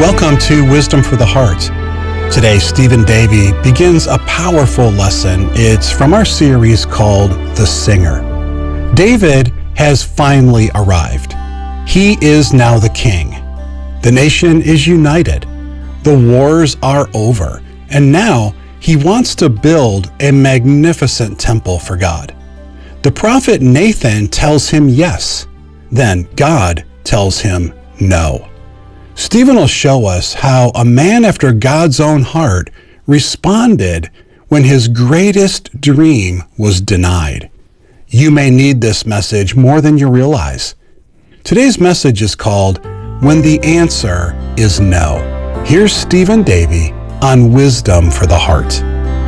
Welcome to Wisdom for the Heart. Today, Stephen Davey begins a powerful lesson. It's from our series called The Singer. David has finally arrived. He is now the king. The nation is united. The wars are over. And now he wants to build a magnificent temple for God. The prophet Nathan tells him yes. Then God tells him no. Stephen will show us how a man after God's own heart responded when his greatest dream was denied. You may need this message more than you realize. Today's message is called When the Answer is No. Here's Stephen Davey on Wisdom for the Heart.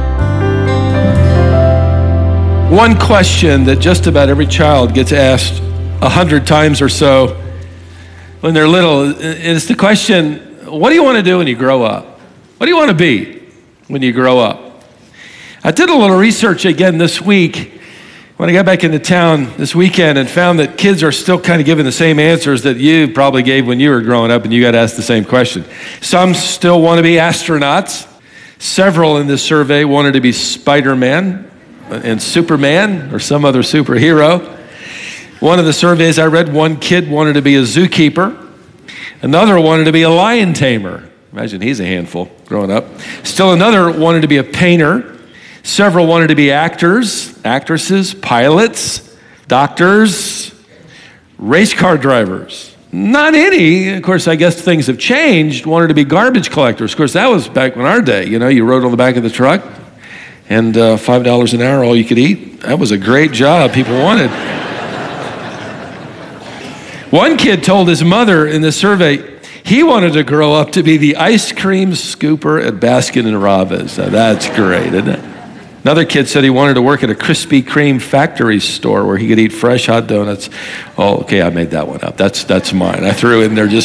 One question that just about every child gets asked 100 times or so when they're little is the question, what do you want to do when you grow up? What do you want to be when you grow up? I did a little research again this week when I got back into town this weekend and found that kids are still kind of giving the same answers that you probably gave when you were growing up and you got asked the same question. Some still want to be astronauts. Several in this survey wanted to be Spider-Man and Superman or some other superhero. One of the surveys I read, one kid wanted to be a zookeeper. Another wanted to be a lion tamer. Imagine he's a handful growing up. Still another wanted to be a painter. Several wanted to be actors, actresses, pilots, doctors, race car drivers. Not any, of course, I guess things have changed, wanted to be garbage collectors. Of course, that was back in our day. You know, you rode on the back of the truck and $5 an hour, all you could eat. That was a great job people wanted. One kid told his mother in the survey he wanted to grow up to be the ice cream scooper at Baskin & Robbins. Now, that's great, isn't it? Another kid said he wanted to work at a Krispy Kreme factory store where he could eat fresh hot donuts. Oh, okay, I made that one up. That's mine. I threw it in there just